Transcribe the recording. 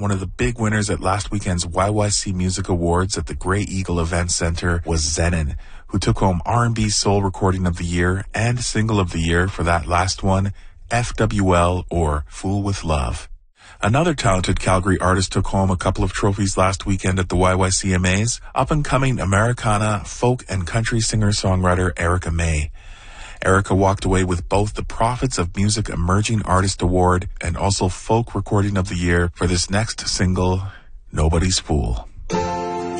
one of the big winners at last weekend's YYC Music Awards at the Grey Eagle Event Center was Zenon, who took home R&B Soul Recording of the Year and Single of the Year for that last one, FWL, or Fool with Love. Another talented Calgary artist took home a couple of trophies last weekend at the YYCMAs, up-and-coming Americana, folk, and country singer-songwriter Erica May. Erica walked away with both the Prophets of Music Emerging Artist Award and also Folk Recording of the Year for this next single, Nobody's Fool.